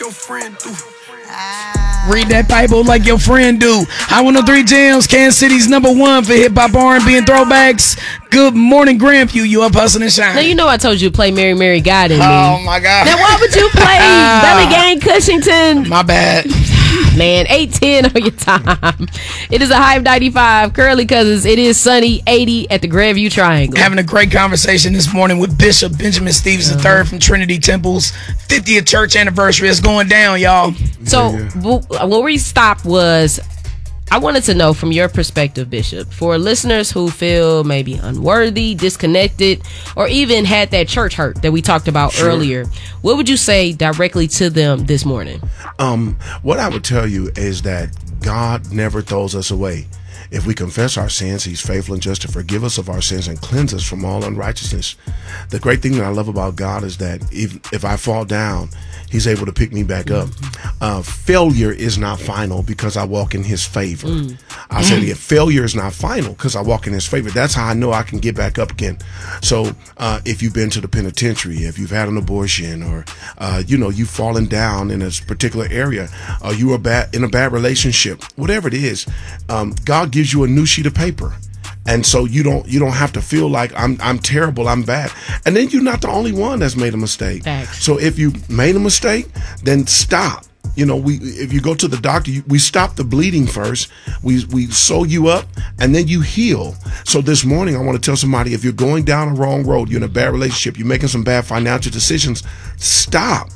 your friend do. Read that Bible like your friend do. I 103 Jams, Kansas City's #1 for hip hop, R&B, and throwbacks. Good morning, Grandview. You up hustling and shining. Now you know I told you to play Mary Mary God in me. Oh my God. Now why would you play Belly Gang Cushington? My bad. Man, 8:10 on your time. It is a Hype 95. Curly Cousins. It is sunny, 80 at the Grandview Triangle. Having a great conversation this morning with Bishop Benjamin Stevens III from Trinity Temple's 50th church anniversary. It's going down, y'all. So where we stopped was, I wanted to know from your perspective, Bishop, for listeners who feel maybe unworthy, disconnected, or even had that church hurt that we talked about earlier, what would you say directly to them this morning? What I would tell you is that God never throws us away. If we confess our sins, he's faithful and just to forgive us of our sins and cleanse us from all unrighteousness. The great thing that I love about God is that if I fall down, he's able to pick me back up. Failure is not final because I walk in his favor. I said failure is not final because I walk in his favor. That's how I know I can get back up again. So if you've been to the penitentiary, if you've had an abortion, or you've fallen down in a particular area, or you are in a bad relationship, whatever it is, God gives you a new sheet of paper. And so you don't have to feel like I'm terrible, I'm bad. And then you're not the only one that's made a mistake. Thanks. So if you made a mistake, then stop. If you go to the doctor, we stop the bleeding first. We sew you up, and then you heal. So this morning, I want to tell somebody, if you're going down a wrong road, you're in a bad relationship, you're making some bad financial decisions, stop.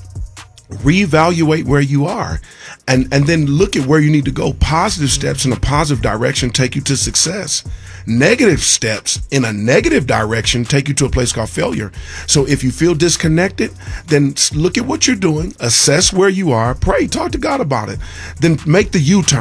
Reevaluate where you are, and then look at where you need to go. Positive steps in a positive direction take you to success. Negative steps in a negative direction take you to a place called failure. So if you feel disconnected, then look at what you're doing, assess where you are, pray, talk to God about it, then make the U-turn.